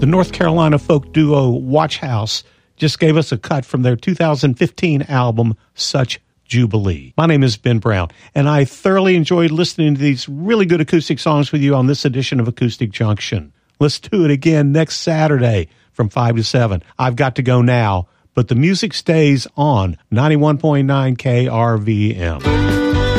The North Carolina folk duo Watch House just gave us a cut from their 2015 album, Such Jubilee. My name is Ben Brown, and I thoroughly enjoyed listening to these really good acoustic songs with you on this edition of Acoustic Junction. Let's do it again next Saturday from 5 to 7. I've got to go now, but the music stays on 91.9 KRVM.